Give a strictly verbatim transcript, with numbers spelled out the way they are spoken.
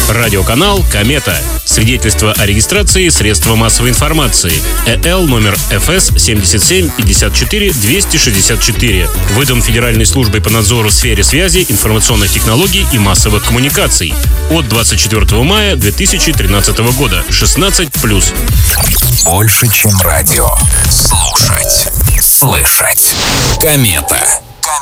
Радиоканал «Комета». Свидетельство о регистрации средства массовой информации. ЭЛ номер эф эс семьдесят семь пятьдесят четыре двести шестьдесят четыре. Выдан Федеральной службой по надзору в сфере связи, информационных технологий и массовых коммуникаций. От двадцать четвёртого мая две тысячи тринадцатого года. шестнадцать плюс. Больше, чем радио. Слушать. Слышать. Комета.